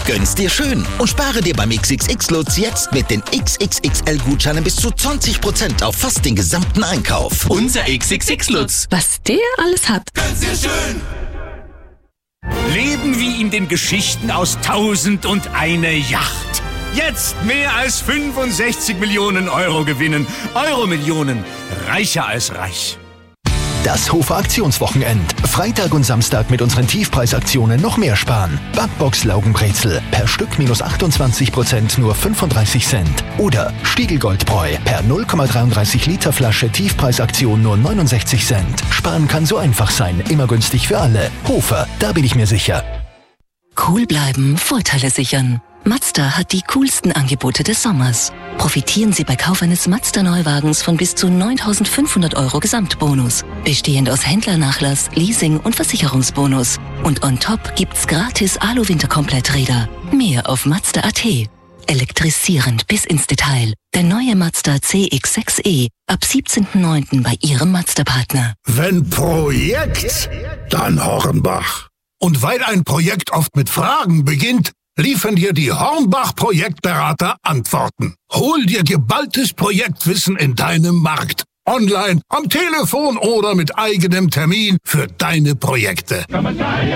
Gönn's dir schön und spare dir beim XXX-Lutz jetzt mit den XXXL-Gutscheinen bis zu 20% auf fast den gesamten Einkauf. Unser XXX-Lutz. Was der alles hat. Gönn's dir schön. Leben wie in den Geschichten aus 1001 Yacht. Jetzt mehr als 65 Millionen Euro gewinnen. Euro-Millionen. Reicher als reich. Das Hofer Aktionswochenend. Freitag und Samstag mit unseren Tiefpreisaktionen noch mehr sparen. Backbox Laugenbrezel per Stück -28%, nur 35 Cent. Oder Stiegelgoldbräu per 0,33 Liter Flasche Tiefpreisaktion nur 69 Cent. Sparen kann so einfach sein, immer günstig für alle. Hofer, da bin ich mir sicher. Cool bleiben, Vorteile sichern. Mazda hat die coolsten Angebote des Sommers. Profitieren Sie bei Kauf eines Mazda-Neuwagens von bis zu 9.500 Euro Gesamtbonus. Bestehend aus Händlernachlass, Leasing und Versicherungsbonus. Und on top gibt's gratis Alu-Winterkompletträder. Mehr auf Mazda.at. Elektrisierend bis ins Detail. Der neue Mazda CX-6e. Ab 17.09. bei Ihrem Mazda-Partner. Wenn Projekt, dann Hornbach. Und weil ein Projekt oft mit Fragen beginnt, liefern dir die Hornbach-Projektberater Antworten. Hol dir geballtes Projektwissen in deinem Markt. Online, am Telefon oder mit eigenem Termin für deine Projekte.